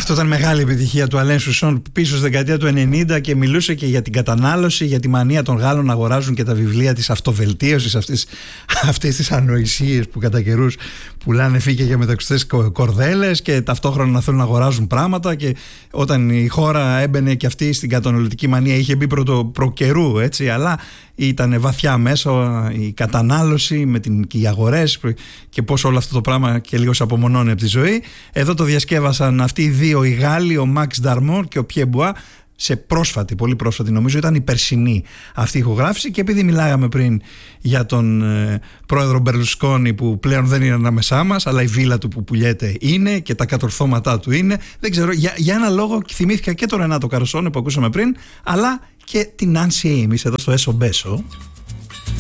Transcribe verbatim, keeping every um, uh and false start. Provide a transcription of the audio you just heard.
Αυτό ήταν μεγάλη επιτυχία του Αλέν Σουσόν πίσω στη δεκαετία του ενενήντα και μιλούσε και για την κατανάλωση, για τη μανία των Γάλλων να αγοράζουν και τα βιβλία της αυτοβελτίωσης, αυτές, αυτές τις ανοησίες που κατά καιρούς πουλάνε φύκια για μεταξωτές κορδέλες και ταυτόχρονα να θέλουν να αγοράζουν πράγματα. Και όταν η χώρα έμπαινε και αυτή στην καταναλωτική μανία, είχε μπει προ, προ καιρού, έτσι, αλλά ήταν βαθιά μέσα η κατανάλωση με την, και οι αγορές και πώς όλο αυτό το πράγμα και λίγο σε απομονώνει από τη ζωή. Εδώ το διασκεύασαν αυτοί οι δύο οι Γάλλοι, ο Μαξ Νταρμόρ και ο Πιέ Μπουά, σε πρόσφατη, πολύ πρόσφατη, νομίζω ήταν η περσινή αυτή η ηχογράφηση. Και επειδή μιλάγαμε πριν για τον ε, πρόεδρο Μπερλουσκόνη που πλέον δεν είναι ανάμεσά μας, αλλά η βίλα του που πουλιέται είναι και τα κατορθώματά του είναι, δεν ξέρω, για, για ένα λόγο θυμήθηκα και τον Ρενάτο Καροσόνε που ακούσαμε πριν, αλλά και την Νάνσι Έιμις εδώ στο Έσο Μπέσο.